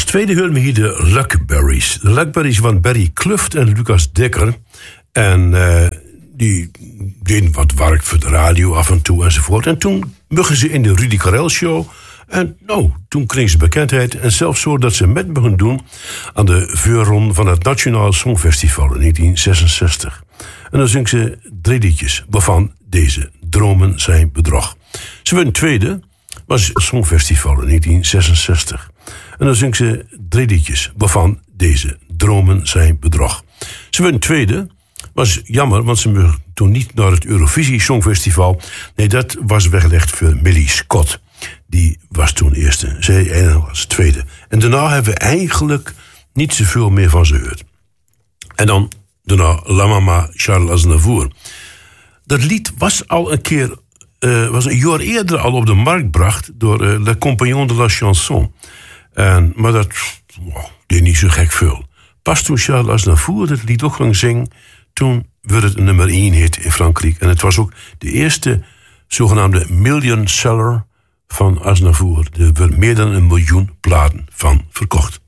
tweede horen we hier de Luckberries. De Luckberries van Barry Kluft en Lucas Dekker. En die deden wat werk voor de radio af en toe enzovoort. En toen mochten ze in de Rudy Karel show. En toen kregen ze bekendheid. En zelfs zo dat ze met begonnen doen aan de voorronde van het Nationaal Songfestival in 1966. En dan zingen ze 3 liedjes, waarvan deze Dromen zijn bedrog. Ze werden tweede, was het Songfestival in 1966. En dan zingen ze 3 liedjes, waarvan deze Dromen zijn bedrog. Ze werden tweede, was jammer, want ze mochten toen niet naar het Eurovisie Songfestival. Nee, dat was weggelegd voor Millie Scott. Die was toen eerste. Zij eindigde als tweede. En daarna hebben we eigenlijk niet zoveel meer van ze gehoord. En dan daarna La Mama Charles Aznavour. Dat lied was al een keer, was een jaar eerder al op de markt gebracht door Le Compagnon de la Chanson. Maar dat deed niet zo gek veel. Pas toen Charles Aznavour het lied ook ging zingen, toen werd het een nummer 1 hit in Frankrijk. En het was ook de eerste zogenaamde million seller van Aznavour. Er werden meer dan 1 miljoen platen van verkocht.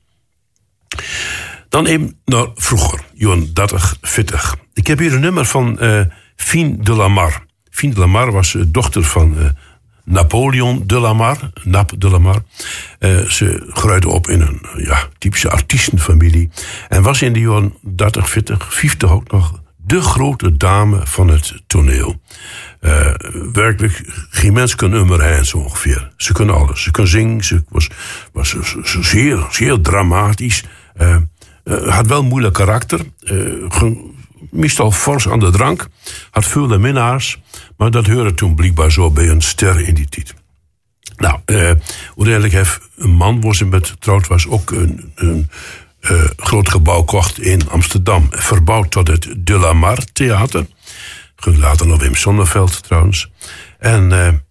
Dan even naar vroeger, jaren 30, 40. Ik heb hier een nummer van Fine de la Mar. Fine de la Mar was dochter van Napoleon de la Mar. Nap de la Mar. Ze groeide op in een typische artiestenfamilie. En was in de jaren 30, 40, 50 ook nog de grote dame van het toneel. Werkelijk, geen mens kan nummer heen zo ongeveer. Ze kon alles. Ze kon zingen. Ze was zeer, zeer dramatisch. Had wel een moeilijk karakter. Meestal fors aan de drank. Had veel minnaars. Maar dat hoorde toen blijkbaar zo bij een ster in die tijd. Nou, uiteindelijk heeft een man waar ze met getrouwd was ook een groot gebouw gekocht in Amsterdam. Verbouwd tot het De La Mar Theater. Later nog Wim Sonneveld trouwens. En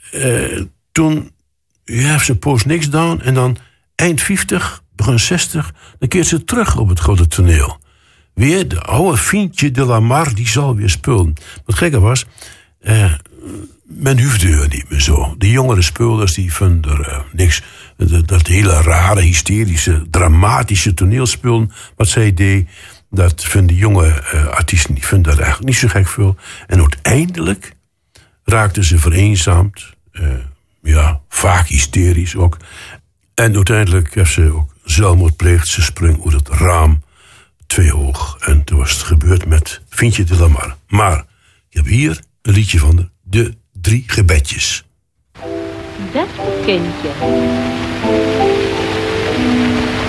toen heeft ze een poos niks gedaan. En dan eind 50, begin 60, dan keert ze terug op het grote toneel. Weer de oude Fientje de la Mar, die zal weer spelen. Wat gekker was, men hoefde er niet meer zo. De jongere speurders die vonden er niks. Dat hele rare, hysterische, dramatische toneelspelen wat zij deed, dat vinden jonge artiesten, die vinden dat eigenlijk niet zo gek veel. En uiteindelijk raakten ze vereenzaamd. Vaak hysterisch ook. En uiteindelijk heeft ze ook zelfmoord gepleegd. Ze sprong uit het raam 2 hoog. En toen was het gebeurd met Fientje de la Mar. Maar ik heb hier een liedje van de 3 gebedjes. Beste kindje,